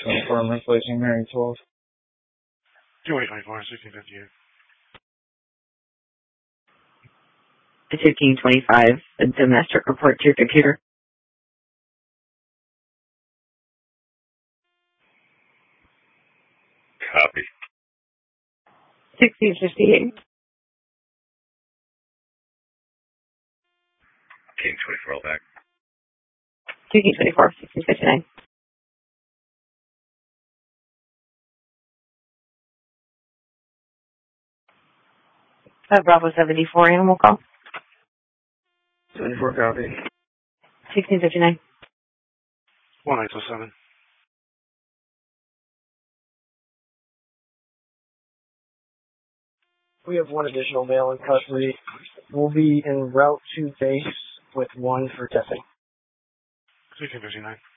confirm replacing Mary 12. 224, 1658. 1525, a domestic report to your computer. Copy. 1658. King 24, all back. 224, 1659. Bravo 74, animal call. 74 copy. 1659. 1807. We have one additional male in custody. We'll be en route to base with one for testing. 1659.